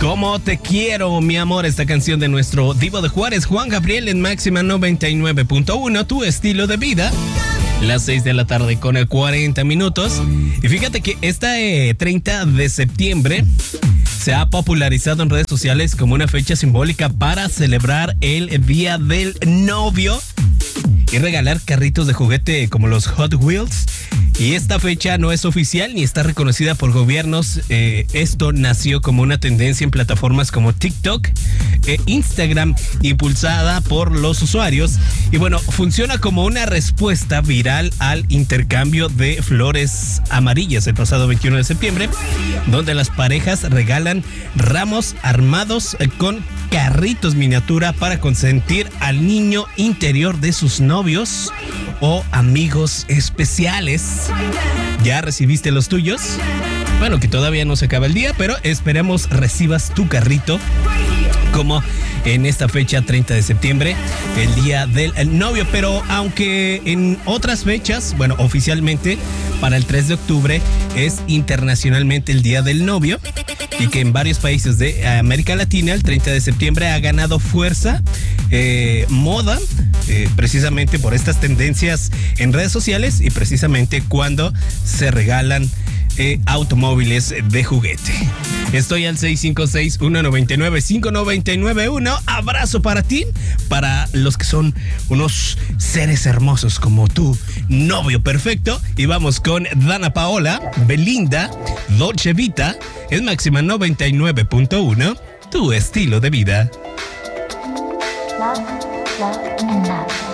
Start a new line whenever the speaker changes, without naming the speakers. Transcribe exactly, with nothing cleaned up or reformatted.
Como te quiero, mi amor, esta canción de nuestro divo de Juárez, Juan Gabriel, en Máxima noventa y nueve punto uno, tu estilo de vida. Las seis de la tarde con el cuarenta minutos. Y fíjate que esta eh, treinta de septiembre se ha popularizado en redes sociales como una fecha simbólica para celebrar el Día del Novio y regalar carritos de juguete como los Hot Wheels. Y esta fecha no es oficial ni está reconocida por gobiernos. Eh, esto nació como una tendencia en plataformas como TikTok e Instagram, impulsada por los usuarios. Y bueno, funciona como una respuesta viral al intercambio de flores amarillas el pasado veintiuno de septiembre, donde las parejas regalan ramos armados con carritos miniatura para consentir al niño interior de sus novios o amigos especiales. ¿Ya recibiste los tuyos? Bueno, que todavía no se acaba el día, pero esperemos recibas tu carrito como en esta fecha treinta de septiembre, el día del novio. Pero aunque en otras fechas, bueno, oficialmente para el tres de octubre es internacionalmente el día del novio, y que en varios países de América Latina el treinta de septiembre ha ganado fuerza, eh, moda, eh, precisamente por estas tendencias en redes sociales y precisamente cuando se regalan eh, automóviles de juguete. Estoy al seis cinco seis, uno nueve nueve, cinco nueve nueve uno. Abrazo para ti, para los que son unos seres hermosos como tu novio perfecto. Y vamos con Dana Paola, Belinda, Dolce Vita, en Máxima noventa y nueve punto uno, tu estilo de vida.
Love, love and love.